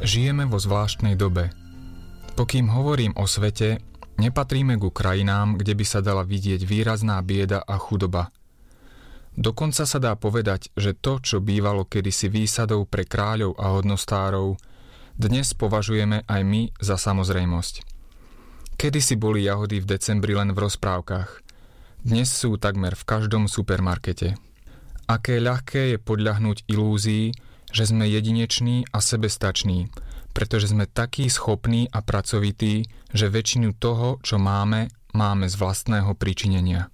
Žijeme vo zvláštnej dobe. Pokým hovorím o svete, nepatríme ku krajinám, kde by sa dala vidieť výrazná bieda a chudoba. Dokonca sa dá povedať, že to, čo bývalo kedysi výsadou pre kráľov a hodnostárov, dnes považujeme aj my za samozrejmosť. Kedysi boli jahody v decembri len v rozprávkach. Dnes sú takmer v každom supermarkete. Aké ľahké je podľahnúť ilúzii, že sme jedineční a sebestační, pretože sme takí schopní a pracovití, že väčšinu toho, čo máme, máme z vlastného pričinenia.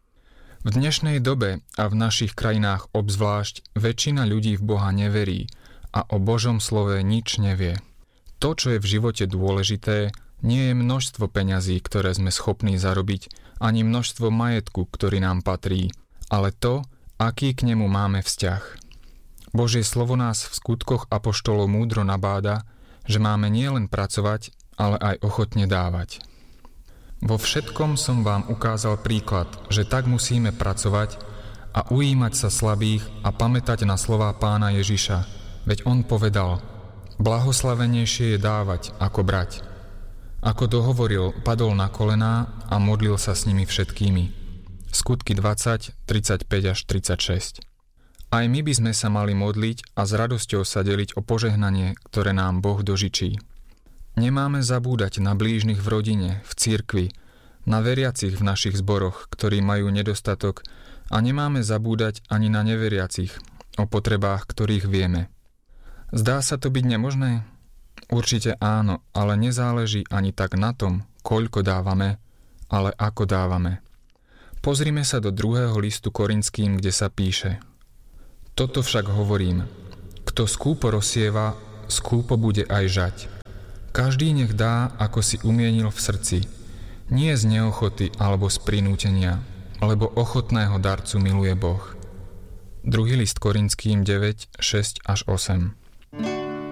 V dnešnej dobe a v našich krajinách obzvlášť väčšina ľudí v Boha neverí a o Božom slove nič nevie. To, čo je v živote dôležité, nie je množstvo peňazí, ktoré sme schopní zarobiť, ani množstvo majetku, ktorý nám patrí, ale to, aký k nemu máme vzťah. Božie slovo nás v skutkoch apoštolov múdro nabáda, že máme nielen pracovať, ale aj ochotne dávať. Vo všetkom som vám ukázal príklad, že tak musíme pracovať a ujímať sa slabých a pamätať na slová Pána Ježiša, veď on povedal: blahoslavenejšie je dávať ako brať. Ako dohovoril, padol na kolená a modlil sa s nimi všetkými. Skutky 20, 35 až 36. Aj my by sme sa mali modliť a s radosťou sa deliť o požehnanie, ktoré nám Boh dožičí. Nemáme zabúdať na blížnych v rodine, v cirkvi, na veriacich v našich zboroch, ktorí majú nedostatok, a nemáme zabúdať ani na neveriacich, o potrebách ktorých vieme. Zdá sa to byť nemožné? Určite áno, ale nezáleží ani tak na tom, koľko dávame, ale ako dávame. Pozrime sa do 2. listu Korinským, kde sa píše: Toto však hovorím, kto skúpo rozsieva, skúpo bude aj žať. Každý nech dá, ako si umienil v srdci, nie z neochoty alebo z prinútenia, lebo ochotného darcu miluje Boh. 2. list Korinským 9, 6 až 8.